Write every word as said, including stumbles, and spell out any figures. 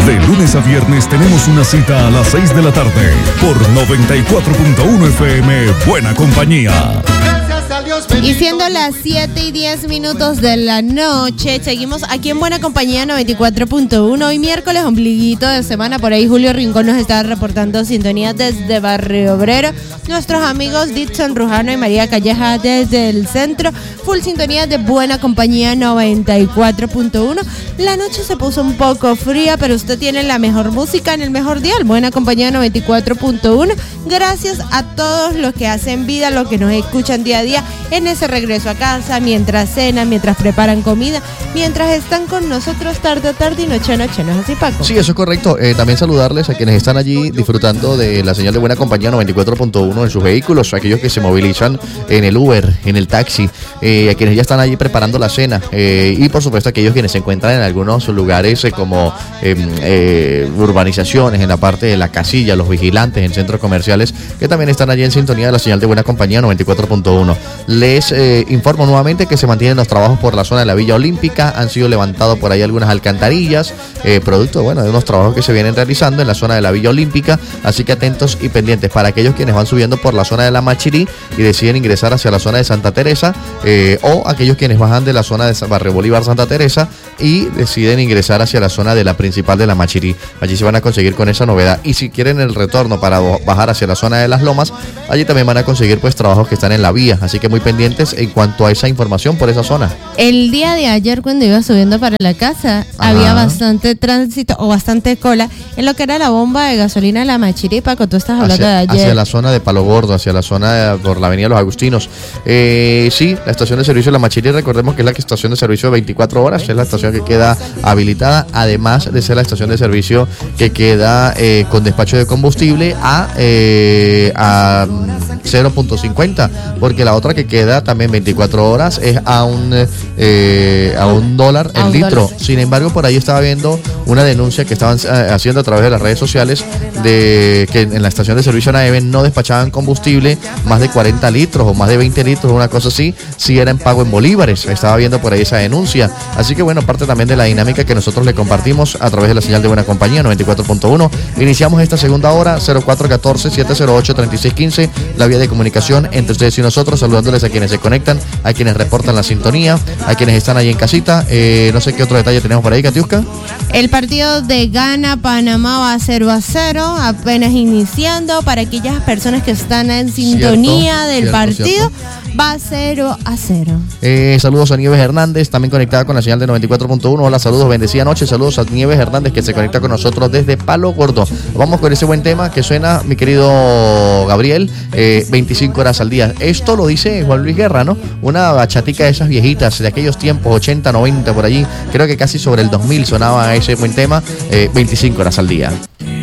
De lunes a viernes tenemos una cita a las seis de la tarde por noventa y cuatro punto uno F M, Buena Compañía. Y siendo las siete y diez minutos de la noche, seguimos aquí en Buena Compañía noventa y cuatro punto uno. Hoy miércoles, ombliguito de semana, por ahí Julio Rincón nos está reportando sintonía desde Barrio Obrero. Nuestros amigos Dixon Rujano y María Calleja desde el centro. Full sintonía de Buena Compañía noventa y cuatro punto uno. La noche se puso un poco fría, pero usted tiene la mejor música en el mejor dial. Buena Compañía noventa y cuatro punto uno. Gracias a todos los que hacen vida, los que nos escuchan día a día en ese regreso a casa, mientras cenan, mientras preparan comida, mientras están con nosotros tarde a tarde y noche a noche, ¿no es así, Paco? Sí, eso es correcto. Eh, también saludarles a quienes están allí disfrutando de la señal de Buena Compañía noventa y cuatro punto uno en sus vehículos, a aquellos que se movilizan en el Uber, en el taxi, eh, a quienes ya están allí preparando la cena, eh, y por supuesto a aquellos quienes se encuentran en algunos lugares eh, como eh, eh, urbanizaciones, en la parte de la casilla, los vigilantes en centros comerciales, que también están allí en sintonía de la señal de Buena Compañía noventa y cuatro punto uno. Les eh, informo nuevamente que se mantienen los trabajos por la zona de la Villa Olímpica. Han sido levantados por ahí algunas alcantarillas, eh, producto bueno, de unos trabajos que se vienen realizando en la zona de la Villa Olímpica. Así que atentos y pendientes para aquellos quienes van subiendo por la zona de la Machirí y deciden ingresar hacia la zona de Santa Teresa, eh, o aquellos quienes bajan de la zona de Barrio Bolívar Santa Teresa y deciden ingresar hacia la zona de la principal de la Machirí. Allí se van a conseguir con esa novedad. Y si quieren el retorno para bajar hacia la zona de Las Lomas, allí también van a conseguir pues trabajos que están en la vía. Así que muy pendientes en cuanto a esa información por esa zona. El día de ayer, cuando iba subiendo para la casa, Ajá. había bastante tránsito o bastante cola en lo que era la bomba de gasolina de la Machirí. Paco, tú estás hablando hacia, de ayer. Hacia la zona de Palo Gordo, hacia la zona de, por la avenida Los Agustinos. Eh, sí, la estación de servicio de la Machirí, recordemos que es la estación de servicio de veinticuatro horas, es la estación que queda habilitada, además de ser la estación de servicio que queda eh, con despacho de combustible a, eh, a cero punto cincuenta, porque la otra que queda también veinticuatro horas es a un eh, a un dólar el litro. Dólar. Sin embargo, por ahí estaba viendo una denuncia que estaban eh, haciendo a través de las redes sociales de que en la estación de servicio Naeven no despachaban combustible más de cuarenta litros o más de veinte litros, una cosa así, si era en pago en bolívares. Estaba viendo por ahí esa denuncia. Así que bueno, parte también de la dinámica que nosotros le compartimos a través de la señal de Buena Compañía noventa y cuatro punto uno. Iniciamos esta segunda hora, cero cuatro uno cuatro, siete cero ocho, tres seis uno cinco, la vía de comunicación entre ustedes y nosotros, saludándoles a quienes se conectan, a quienes reportan la sintonía, a quienes están ahí en casita. Eh, no sé qué otro detalle tenemos por ahí, Katiuska. El partido de Ghana, Panamá va cero a cero, apenas iniciando. Para aquellas personas que están en sintonía cierto, del cierto, partido, cierto. Va cero a cero. Eh, saludos a Nieves Hernández, también conectada con la señal de noventa y cuatro punto uno. Hola, saludos, bendecida noche. Saludos a Nieves Hernández, que se conecta con nosotros desde Palo Gordo. Vamos con ese buen tema que suena, mi querido Gabriel, eh, veinticinco horas al día. Esto lo dice Juan Luis Guerra, ¿no? Una bachatica de esas viejitas de aquellos tiempos, ochenta, noventa, por allí. Creo que casi sobre el dos mil sonaba ese buen tema, eh, veinticinco horas al día.